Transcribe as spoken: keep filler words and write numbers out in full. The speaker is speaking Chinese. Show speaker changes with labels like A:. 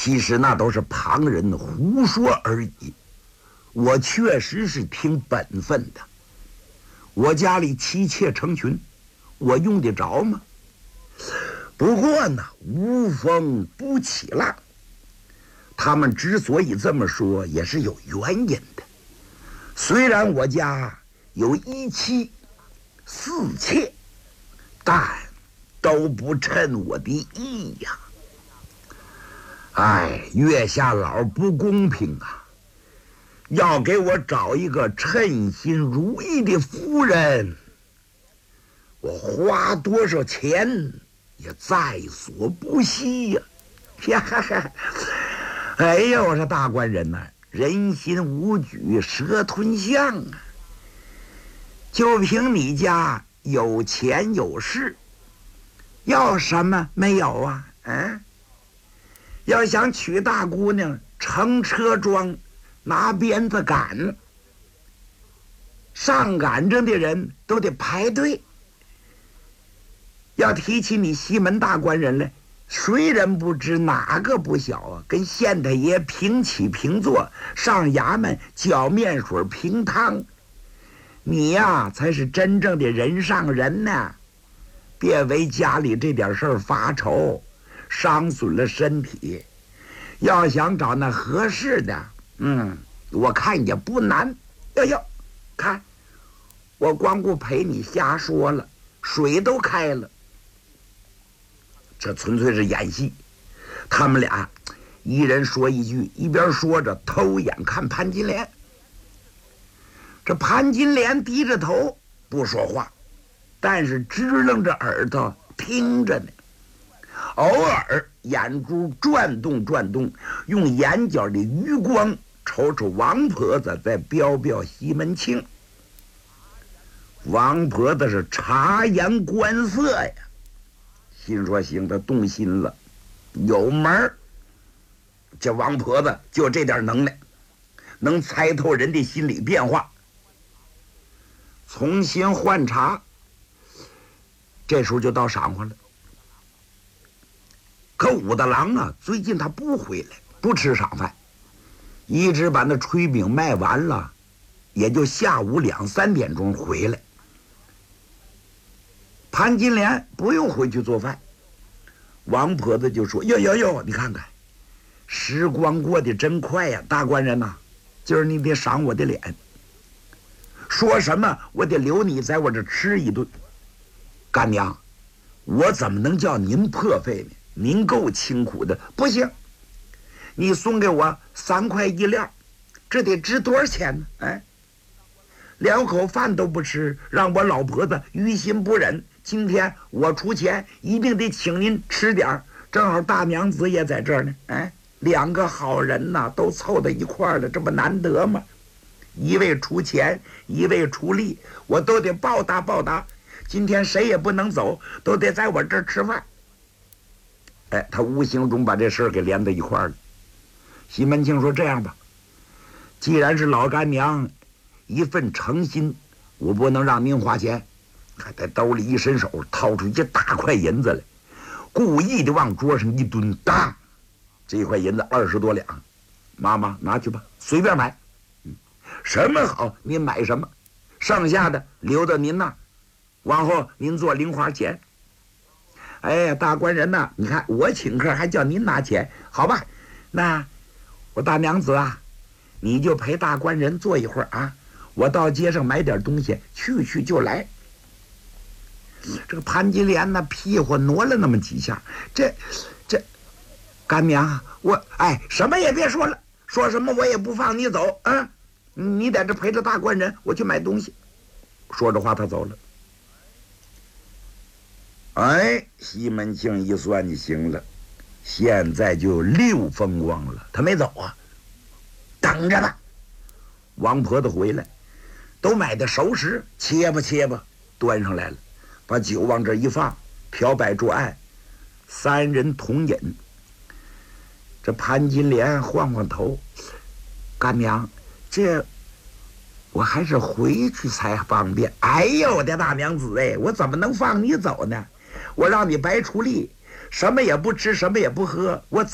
A: 其实那都是旁人胡说而已。我确实是挺本分的，我家里妻妾成群，我用得着吗？不过呢，无风不起浪。他们之所以这么说，也是有原因的。虽然我家有一妻四妾，但都不称我的意呀。哎，月下老不公平啊！要给我找一个称心如意的夫人，我花多少钱也在所不惜呀！呀哈哈！哎呀，我说大官人呐、啊，人心无举，蛇吞象啊！就凭你家有钱有势，要什么没有啊？嗯，要想娶大姑娘，乘车装，拿鞭子赶，上赶着的人都得排队。要提起你西门大官人来，谁人不知哪个不小啊？跟县太爷平起平坐，上衙门搅面水平汤。你呀，才是真正的人上人呢！别为家里这点事儿发愁，伤损了身体。要想找那合适的，嗯，我看也不难。哟哟，看，我光顾陪你瞎说了，水都开了。这纯粹是演戏。他们俩一人说一句，一边说着偷眼看潘金莲。这潘金莲低着头不说话，但是支棱着耳朵听着呢，偶尔眼珠转动转动，用眼角的余光瞅瞅王婆子，再标标西门庆。王婆子是察言观色呀，心说行，他动心了，有门儿。这王婆子就这点能耐，能猜透人的心理变化。重新换茶，这时候就到晌午了。可武大郎啊，最近他不回来，不吃晌饭，一直把那炊饼卖完了，也就下午两三点钟回来。潘金莲不用回去做饭，王婆子就说：“哟哟哟，你看看，时光过得真快呀，大官人呐、啊，今儿你得赏我的脸。说什么我得留你在我这吃一顿。干娘，我怎么能叫您破费呢？您够清苦的。不行，你送给我三块一两，这得值多少钱呢？哎，两口饭都不吃，让我老婆子于心不忍。今天我出钱，一定得请您吃点儿。正好大娘子也在这儿呢。哎，两个好人呐、啊，都凑到一块儿了，这不难得吗？一位出钱，一位出力，我都得报答报答。今天谁也不能走，都得在我这儿吃饭。哎，他无形中把这事儿给连在一块儿了。西门庆说：“这样吧，既然是老干娘一份诚心，我不能让您花钱。”还在兜里一伸手，掏出一大块银子来，故意的往桌上一蹲，当，这一块银子二十多两，妈妈拿去吧，随便买。什么好您买什么，剩下的留到您那儿，往后您做零花钱。哎呀，大官人呐、啊，你看我请客还叫您拿钱，好吧？那我大娘子啊，你就陪大官人坐一会儿啊，我到街上买点东西，去去就来。这个潘金莲呢，屁股挪了那么几下，这这干娘，我哎什么也别说了，说什么我也不放你走啊！你在这陪着大官人，我去买东西。说着话，他走了。哎，西门庆一算就行了，现在就六风光了，他没走啊，等着吧。王婆子回来，都买的熟食，切吧切吧，端上来了，把酒往这一放，调摆桌案，三人同饮。这潘金莲晃晃头，干娘，这我还是回去才方便。哎呦，我的大娘子哎，我怎么能放你走呢？我让你白出力，什么也不吃，什么也不喝，我